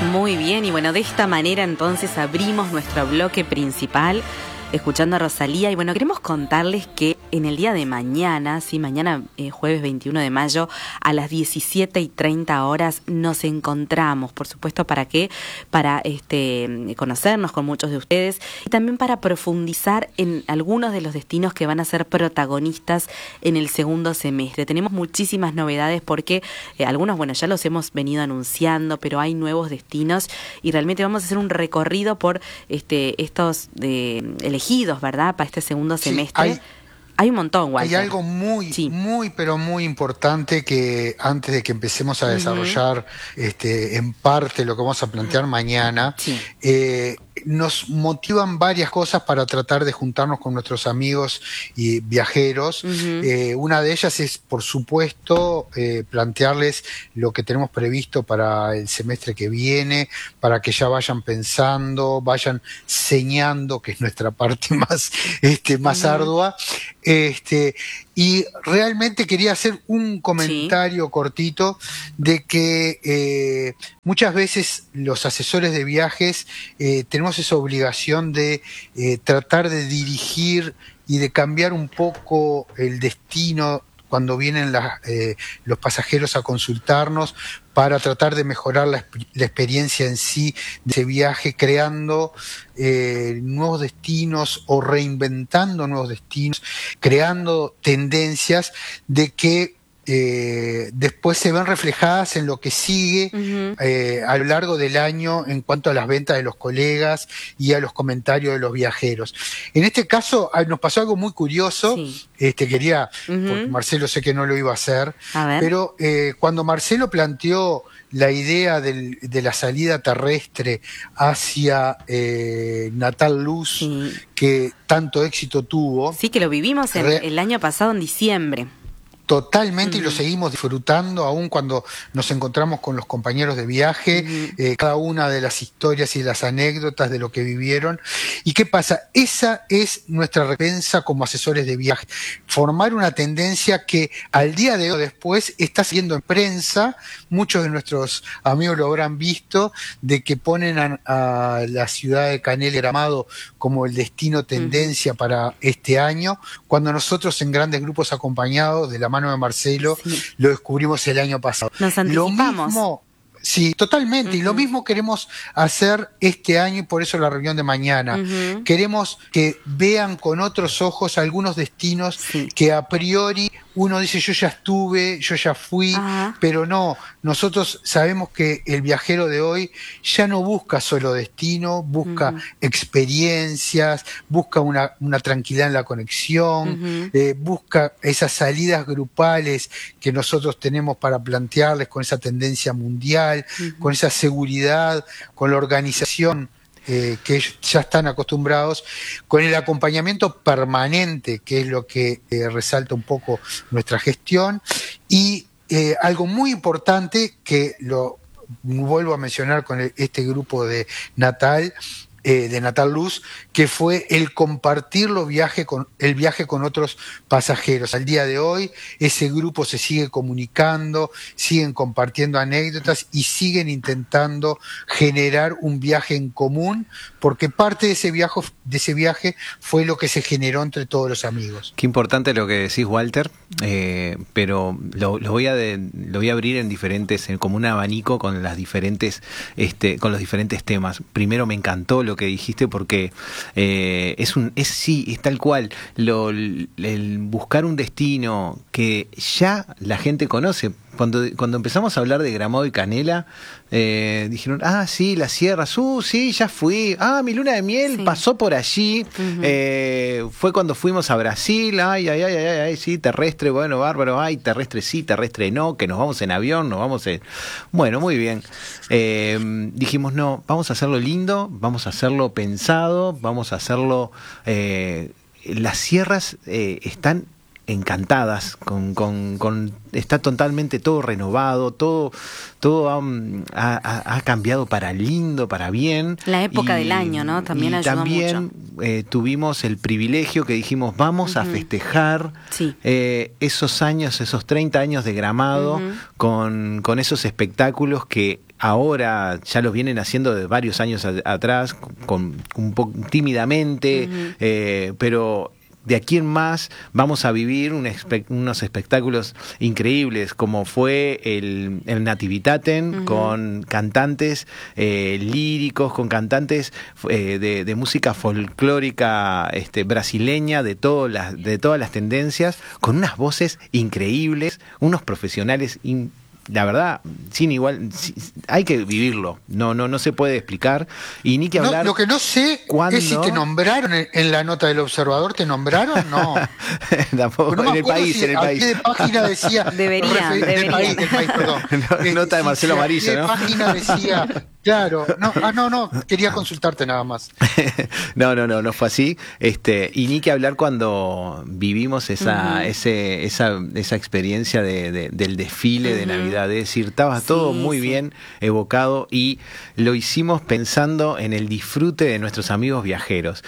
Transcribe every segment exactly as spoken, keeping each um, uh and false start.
Muy bien, y bueno, de esta manera entonces abrimos nuestro bloque principal escuchando a Rosalía. Y bueno, queremos contarles que en el día de mañana, sí, mañana eh, jueves veintiuno de mayo, a las diecisiete y treinta horas nos encontramos, por supuesto, ¿para qué? Para este conocernos con muchos de ustedes y también para profundizar en algunos de los destinos que van a ser protagonistas en el segundo semestre. Tenemos muchísimas novedades porque eh, algunos, bueno, ya los hemos venido anunciando, pero hay nuevos destinos y realmente vamos a hacer un recorrido por este estos eh, elegidos, ¿verdad? Para este segundo Sí, semestre. hay... Hay un montón, Walter. Hay algo muy, sí. muy, pero muy importante que antes de que empecemos a desarrollar uh-huh. este, en parte lo que vamos a plantear mañana, sí. eh, nos motivan varias cosas para tratar de juntarnos con nuestros amigos y viajeros. Uh-huh. Eh, una de ellas es, por supuesto, eh, plantearles lo que tenemos previsto para el semestre que viene, para que ya vayan pensando, vayan señando, que es nuestra parte más, este, más uh-huh. ardua. Este, y realmente quería hacer un comentario sí. cortito de que eh, muchas veces los asesores de viajes eh, tenemos esa obligación de eh, tratar de dirigir y de cambiar un poco el destino cuando vienen la, eh, los pasajeros a consultarnos para tratar de mejorar la, la experiencia en sí de ese viaje, creando eh, nuevos destinos o reinventando nuevos destinos, creando tendencias de que eh, después se ven reflejadas en lo que sigue uh-huh. eh, a lo largo del año en cuanto a las ventas de los colegas y a los comentarios de los viajeros. En este caso nos pasó algo muy curioso, sí. este quería, uh-huh. porque Marcelo sé que no lo iba a hacer, a ver. pero eh, cuando Marcelo planteó la idea del, de la salida terrestre hacia eh, Natal Luz, sí. que tanto éxito tuvo. Sí, que lo vivimos en, re- el año pasado en diciembre. Totalmente, uh-huh. y lo Uh-huh. seguimos disfrutando aún cuando nos encontramos con los compañeros de viaje, uh-huh. eh, cada una de las historias y las anécdotas de lo que vivieron. ¿Y qué pasa? Esa es nuestra recompensa como asesores de viaje, formar una tendencia que al día de hoy después está saliendo en prensa, muchos de nuestros amigos lo habrán visto, de que ponen a, a la ciudad de Canela y Gramado como el destino tendencia uh-huh. para este año, cuando nosotros en grandes grupos acompañados de la mano de Marcelo, sí. lo descubrimos el año pasado. Nos anticipamos. Lo mismo, sí, totalmente, uh-huh. y lo mismo queremos hacer este año y por eso la reunión de mañana. Uh-huh. Queremos que vean con otros ojos algunos destinos sí. que a priori uno dice yo ya estuve, yo ya fui, uh-huh. pero no, nosotros sabemos que el viajero de hoy ya no busca solo destino, busca uh-huh. experiencias, busca una, una tranquilidad en la conexión, uh-huh. eh, busca esas salidas grupales que nosotros tenemos para plantearles con esa tendencia mundial, uh-huh. con esa seguridad, con la organización. Eh, que ya están acostumbrados, con el acompañamiento permanente, que es lo que eh, resalta un poco nuestra gestión, y eh, algo muy importante que lo vuelvo a mencionar con el, este grupo de Natal, eh, de Natal Luz, que fue el compartir los viajes con, el viaje con otros pasajeros. Al día de hoy, ese grupo se sigue comunicando, siguen compartiendo anécdotas y siguen intentando generar un viaje en común, porque parte de ese viaje, de ese viaje fue lo que se generó entre todos los amigos. Qué importante lo que decís, Walter, eh, pero lo, lo voy a de, lo voy a abrir en diferentes, en, como un abanico con las diferentes, este, con los diferentes temas. Primero me encantó lo que dijiste porque eh, es un, es sí, es tal cual, lo, el, el buscar un destino que ya la gente conoce. Cuando, cuando empezamos a hablar de Gramado y Canela, eh, dijeron, ah, sí, las sierras, uh, sí, ya fui, ah, mi luna de miel sí. pasó por allí, uh-huh. eh, fue cuando fuimos a Brasil, ay, ay, ay, ay, ay, sí, terrestre, bueno, bárbaro, ay, terrestre sí, terrestre no, que nos vamos en avión, nos vamos en... Bueno, muy bien. Eh, dijimos, no, vamos a hacerlo lindo, vamos a hacerlo pensado, vamos a hacerlo... Eh, las sierras eh, están... encantadas con, con, con está totalmente todo renovado, todo todo um, ha, ha, ha cambiado para lindo, para bien. La época y, del año, ¿no? También y ayudó también, mucho. Eh, tuvimos el privilegio que dijimos vamos uh-huh. a festejar sí. eh, esos años, esos treinta años de Gramado uh-huh. con, con esos espectáculos que ahora ya los vienen haciendo de varios años a, atrás, con un poco tímidamente, uh-huh. eh, pero de aquí en más vamos a vivir un espe- unos espectáculos increíbles, como fue el, el Nativitaten, uh-huh. con cantantes eh, líricos, con cantantes eh, de, de música folclórica este, brasileña, de, todo las, de todas las tendencias, con unas voces increíbles, unos profesionales increíbles. La verdad, sin igual, hay que vivirlo, no no no se puede explicar, y ni que hablar. No, lo que no sé ¿cuándo? Es si te nombraron en, en la nota del Observador, ¿te nombraron? No. Tampoco, no en el país, si en el a país. qué de página decía. Deberían, refer, deberían. Del país, del país, perdón. No, nota de Marcelo si, Amarillo, ¿no? ¿Qué página decía? Claro, no, ah, no, no, quería consultarte nada más. no, no, no, no fue así. Este, y ni que hablar cuando vivimos esa, uh-huh. ese, esa, esa experiencia de, de, del desfile uh-huh. de Navidad. Es decir, estaba sí, todo muy sí. bien evocado, y lo hicimos pensando en el disfrute de nuestros amigos viajeros.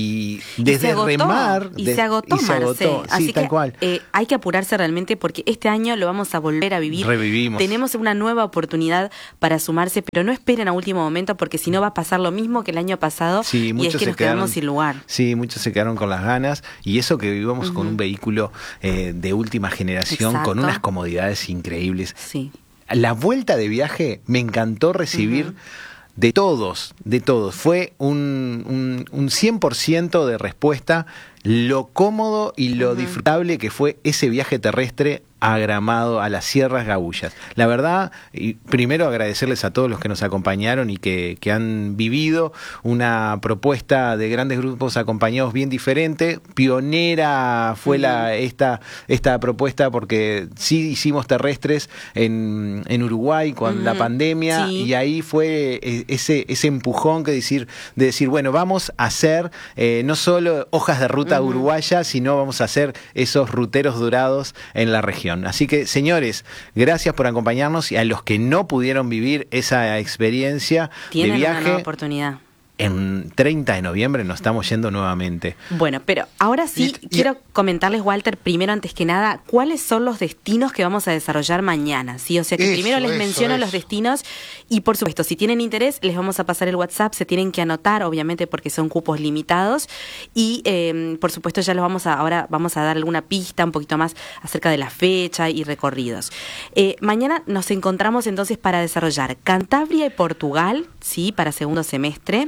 Y desde y se remar. Y de, se agotó, y se agotó. Marce. Así sí, tal que cual. Eh, hay que apurarse realmente, porque este año lo vamos a volver a vivir. Revivimos. Tenemos una nueva oportunidad para sumar, pero no esperen a último momento, porque si no va a pasar lo mismo que el año pasado, sí, y es que nos quedaron, quedamos sin lugar. Sí, muchos se quedaron con las ganas, y eso que vivimos uh-huh. con un vehículo eh, de última generación, Exacto. con unas comodidades increíbles. Sí. La vuelta de viaje me encantó recibir uh-huh. de todos, de todos. Fue un, un, un cien por ciento de respuesta, lo cómodo y lo uh-huh. disfrutable que fue ese viaje terrestre a Gramado, a las Sierras Gaullas. La verdad, y primero agradecerles a todos los que nos acompañaron y que, que han vivido una propuesta de grandes grupos acompañados bien diferente. Pionera fue uh-huh. la esta esta propuesta, porque sí hicimos terrestres en, en Uruguay con uh-huh. la pandemia, sí. y ahí fue ese ese empujón que decir de decir, bueno, vamos a hacer eh, no solo hojas de ruta uh-huh. uruguaya, sino vamos a hacer esos ruteros dorados en la región. Así que, señores, gracias por acompañarnos, y a los que no pudieron vivir esa experiencia Tienen de viaje, una nueva oportunidad. En treinta de noviembre nos estamos yendo nuevamente. Bueno, pero ahora sí y, y, quiero comentarles, Walter, primero, antes que nada, cuáles son los destinos que vamos a desarrollar mañana, ¿sí? O sea que eso, primero les eso, menciono eso. los destinos, y por supuesto, si tienen interés, les vamos a pasar el WhatsApp, se tienen que anotar, obviamente, porque son cupos limitados, y eh, por supuesto ya los vamos a, ahora vamos a dar alguna pista un poquito más acerca de la fecha y recorridos. Eh, mañana nos encontramos entonces para desarrollar Cantabria y Portugal, ¿sí? Para segundo semestre.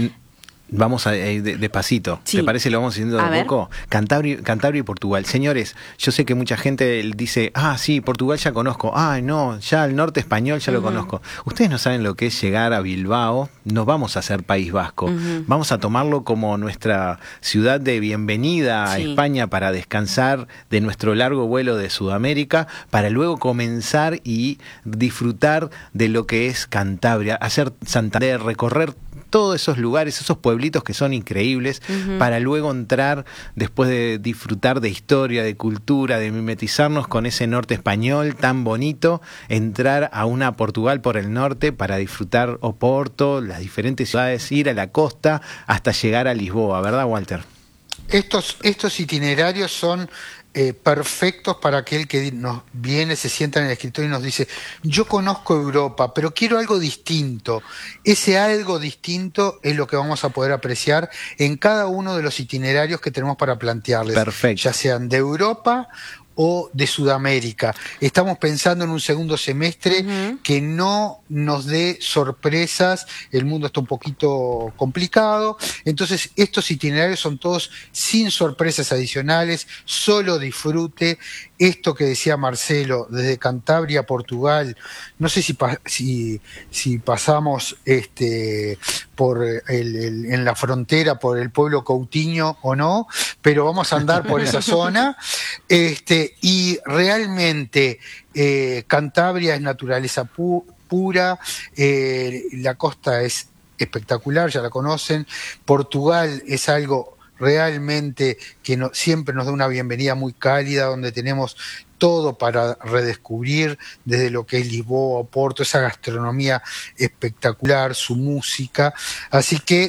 Vamos a ir de, despacito. Sí. ¿Te parece? Lo vamos haciendo de a poco. Cantabria, Cantabria y Portugal. Señores, yo sé que mucha gente dice, ah, sí, Portugal ya conozco. Ah, no, ya el norte español ya uh-huh. lo conozco. Ustedes no saben lo que es llegar a Bilbao. No vamos a hacer País Vasco. Uh-huh. Vamos a tomarlo como nuestra ciudad de bienvenida sí. a España, para descansar de nuestro largo vuelo de Sudamérica, para luego comenzar y disfrutar de lo que es Cantabria, hacer Santander, recorrer todos esos lugares, esos pueblitos que son increíbles, uh-huh. para luego entrar, después de disfrutar de historia, de cultura, de mimetizarnos con ese norte español tan bonito, entrar a una Portugal por el norte para disfrutar Oporto, las diferentes ciudades, ir a la costa hasta llegar a Lisboa, ¿verdad, Walter? Estos, estos itinerarios son Eh, perfectos para aquel que nos viene, se sienta en el escritorio y nos dice, yo conozco Europa, pero quiero algo distinto. Ese algo distinto es lo que vamos a poder apreciar en cada uno de los itinerarios que tenemos para plantearles. Perfecto. Ya sean de Europa o de Sudamérica. Estamos pensando en un segundo semestre uh-huh. que no nos dé sorpresas, el mundo está un poquito complicado, entonces estos itinerarios son todos sin sorpresas adicionales, solo disfrute. Esto que decía Marcelo, desde Cantabria a Portugal, no sé si, si, si pasamos este, por el, el, en la frontera por el pueblo Coutinho o no, pero vamos a andar por esa zona. Este, y realmente eh, Cantabria es naturaleza pu pura, eh, la costa es espectacular, ya la conocen. Portugal es algo realmente que no, siempre nos da una bienvenida muy cálida, donde tenemos todo para redescubrir, desde lo que es Lisboa, Oporto, esa gastronomía espectacular, su música. Así que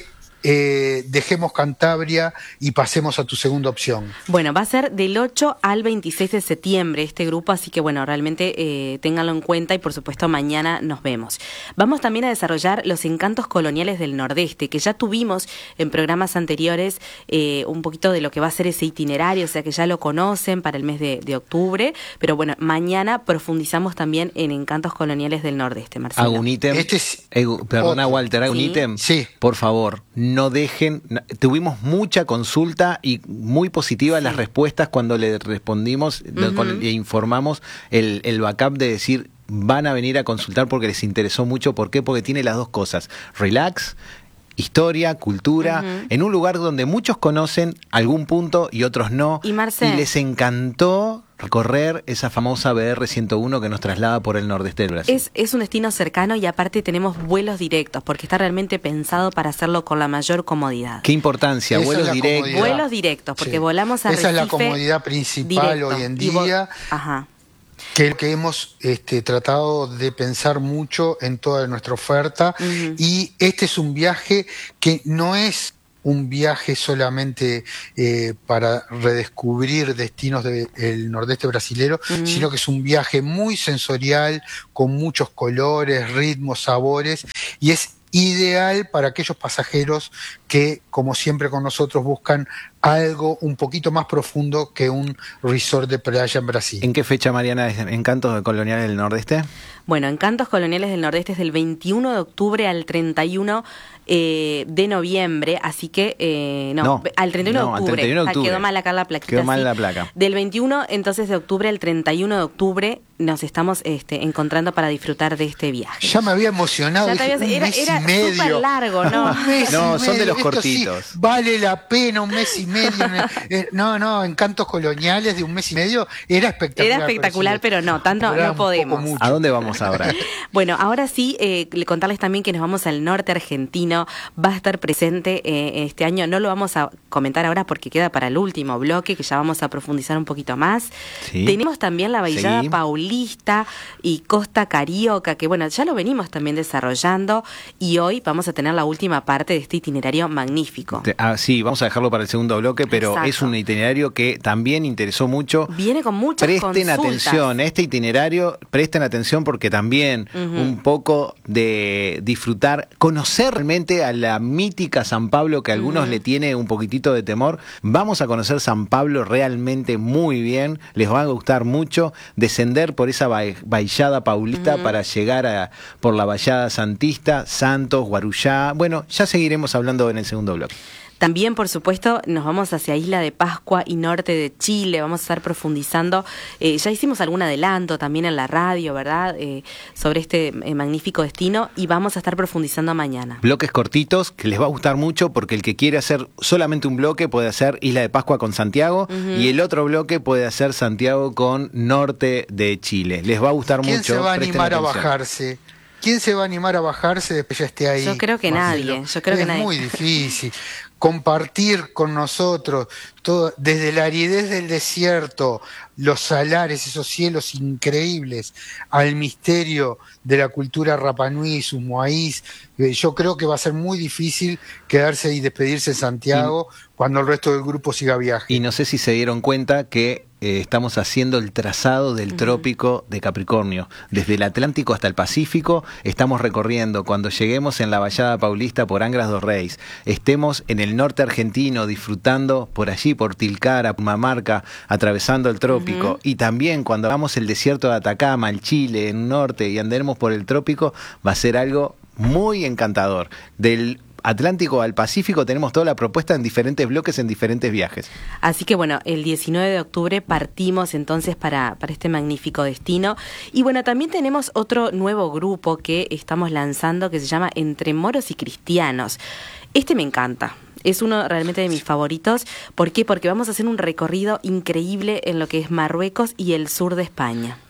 eh, dejemos Cantabria y pasemos a tu segunda opción? Bueno, va a ser del ocho al veintiséis de septiembre este grupo, así que bueno, realmente eh, ténganlo en cuenta y por supuesto mañana nos vemos. Vamos también a desarrollar los encantos coloniales del Nordeste, que ya tuvimos en programas anteriores eh, un poquito de lo que va a ser ese itinerario, o sea que ya lo conocen para el mes de, de octubre, pero bueno, mañana profundizamos también en encantos coloniales del Nordeste, Marcelo. Hago un ítem, Este es eh, perdona otro. Walter, hago ¿Sí? un ítem, Sí. por favor, no dejen, tuvimos mucha consulta y muy positivas Sí. las respuestas cuando le respondimos, Uh-huh. con- le informamos el, el backup de decir, van a venir a consultar porque les interesó mucho. ¿Por qué? Porque tiene las dos cosas, relax, historia, cultura, Uh-huh. en un lugar donde muchos conocen algún punto y otros no, Y Marce, les encantó recorrer esa famosa B R ciento uno que nos traslada por el nordeste del Brasil. Es, es un destino cercano y aparte tenemos vuelos directos, porque está realmente pensado para hacerlo con la mayor comodidad. Qué importancia, Esa vuelos es la directos. comodidad. Vuelos directos, porque Sí. volamos a Esa es la Recife comodidad principal directo. hoy en Y vo- día, Ajá. que, que hemos este, tratado de pensar mucho en toda nuestra oferta. Ujú. Y este es un viaje que no es un viaje solamente eh, para redescubrir destinos del nordeste brasilero, Ujú. sino que es un viaje muy sensorial, con muchos colores, ritmos, sabores, y es ideal para aquellos pasajeros que, como siempre con nosotros, buscan algo un poquito más profundo que un resort de playa en Brasil. ¿En qué fecha, Mariana, es Encantos Coloniales del Nordeste? Bueno, Encantos Coloniales del Nordeste es del veintiuno de octubre al treinta y uno eh, de noviembre, así que eh, no, No, al treinta y uno no, de al octubre. treinta y uno de Ah, octubre. quedó mal acá la plaquita. Quedó mal sí. la placa. Del veintiuno entonces de octubre al treinta y uno de octubre nos estamos este, encontrando para disfrutar de este viaje. Ya me había emocionado, Ya te dije, habías- un era- mes era y medio. súper largo, ¿no? Un mes y No, son de medio. los Esto cortitos. sí, vale la pena un mes y medio. Eh, no, no, Encantos Coloniales de un mes y medio era espectacular. Era espectacular, pero, sí, no, tanto era no un poco podemos. mucho. ¿A dónde vamos ahora? Bueno, ahora sí, eh, le contarles también que nos vamos al norte argentino, va a estar presente eh, este año, no lo vamos a comentar ahora porque queda para el último bloque, que ya vamos a profundizar un poquito más. Sí. Tenemos también la Bailada Seguí. Paulista y Costa Carioca, que bueno, ya lo venimos también desarrollando y hoy vamos a tener la última parte de este itinerario magnífico. Te- ah, sí, vamos a dejarlo para el segundo bloque, pero Exacto. es un itinerario que también interesó mucho. Viene con muchas Presten consultas. atención a este itinerario, presten atención porque también Ujú. un poco de disfrutar, conocer realmente a la mítica San Pablo, que a algunos Ujú. le tiene un poquitito de temor. Vamos a conocer San Pablo realmente muy bien, les va a gustar mucho, descender por esa ba- baillada paulista Ujú. para llegar a por la vallada santista, Santos, Guarujá. Bueno, ya seguiremos hablando en el segundo bloque. También, por supuesto, nos vamos hacia Isla de Pascua y norte de Chile, vamos a estar profundizando. Eh, ya hicimos algún adelanto también en la radio, ¿verdad? Eh, sobre este eh, magnífico destino y vamos a estar profundizando mañana. Bloques cortitos que les va a gustar mucho porque el que quiere hacer solamente un bloque puede hacer Isla de Pascua con Santiago Ujú. y el otro bloque puede hacer Santiago con norte de Chile. Les va a gustar ¿Quién mucho. se va a presten animar a atención. bajarse? ¿Quién se va a animar a bajarse después ya esté ahí? Yo creo que Marcelo? nadie, yo creo que es nadie. muy difícil. Compartir con nosotros todo, desde la aridez del desierto, los salares, esos cielos increíbles, al misterio de la cultura Rapanui y sus moáis. Eh, Yo creo que va a ser muy difícil quedarse y despedirse de Santiago cuando el resto del grupo siga viaje. Y no sé si se dieron cuenta que eh, estamos haciendo el trazado del trópico de Capricornio. Desde el Atlántico hasta el Pacífico estamos recorriendo. Cuando lleguemos en la Vallada Paulista por Angras dos Reis, estemos en el norte argentino disfrutando por allí, por Tilcara, Pumamarca, atravesando el trópico. Ujú. Y también cuando hagamos el desierto de Atacama, el Chile, en norte y andemos por el trópico, va a ser algo muy encantador. Del Atlántico al Pacífico tenemos toda la propuesta en diferentes bloques, en diferentes viajes. Así que bueno, el diecinueve de octubre partimos entonces para, para este magnífico destino. Y bueno, también tenemos otro nuevo grupo que estamos lanzando que se llama Entre Moros y Cristianos. Este me encanta. Es uno realmente de mis favoritos. ¿Por qué? Porque vamos a hacer un recorrido increíble en lo que es Marruecos y el sur de España.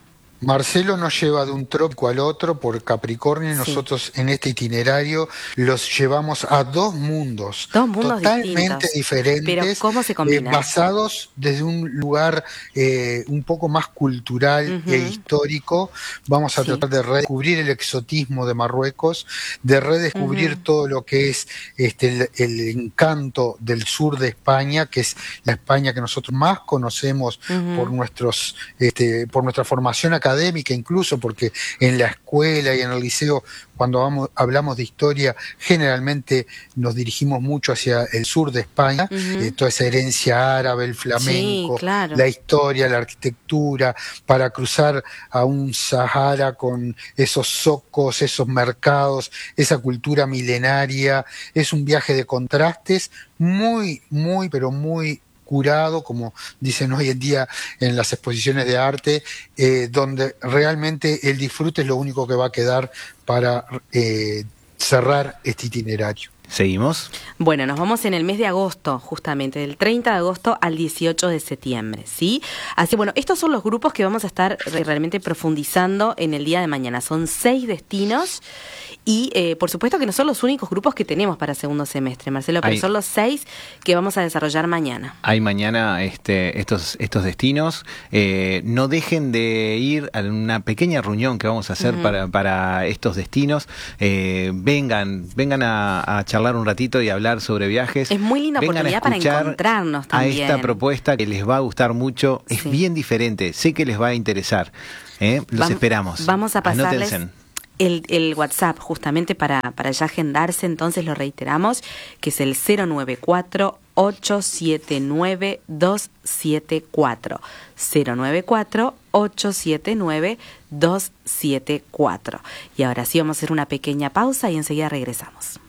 Marcelo nos lleva de un trópico al otro por Capricornio y Sí. nosotros en este itinerario los llevamos a dos mundos, Dos mundos totalmente distintos. diferentes, Pero ¿cómo se eh, combinan? basados desde un lugar eh, un poco más cultural Ujú. e histórico. Vamos a Sí. tratar de redescubrir el exotismo de Marruecos, de redescubrir Ujú. todo lo que es este, el, el encanto del sur de España, que es la España que nosotros más conocemos Ujú. por nuestros este, por nuestra formación académica, incluso porque en la escuela y en el liceo, cuando vamos, hablamos de historia, generalmente nos dirigimos mucho hacia el sur de España, Ujú. eh, toda esa herencia árabe, el flamenco, Sí, claro. la historia, la arquitectura, para cruzar a un Sahara con esos zocos, esos mercados, esa cultura milenaria. Es un viaje de contrastes muy, muy, pero muy curado, como dicen hoy en día en las exposiciones de arte, eh, donde realmente el disfrute es lo único que va a quedar para eh, cerrar este itinerario. ¿Seguimos? Bueno, nos vamos en el mes de agosto, justamente, del treinta de agosto al dieciocho de septiembre, ¿sí? Así, bueno, estos son los grupos que vamos a estar realmente profundizando en el día de mañana. Son seis destinos y, eh, por supuesto, que no son los únicos grupos que tenemos para segundo semestre, Marcelo, pero Hay- son los seis que vamos a desarrollar mañana. Hay mañana este, estos, estos destinos. Eh, no dejen de ir a una pequeña reunión que vamos a hacer Ujú. para, para estos destinos. Eh, vengan, vengan a, a charlar un ratito y hablar sobre viajes. Es muy linda Vengan a oportunidad para escuchar encontrarnos a también. esta propuesta que les va a gustar mucho. Es Sí. bien diferente. Sé que les va a interesar. ¿eh? Los Vam- esperamos. Vamos a pasarles Anótense. el, el WhatsApp justamente para, para ya agendarse, entonces lo reiteramos, que es el cero nueve cuatro, ocho siete nueve, dos siete cuatro. cero nueve cuatro, ocho siete nueve, dos siete cuatro. Y ahora sí vamos a hacer una pequeña pausa y enseguida regresamos.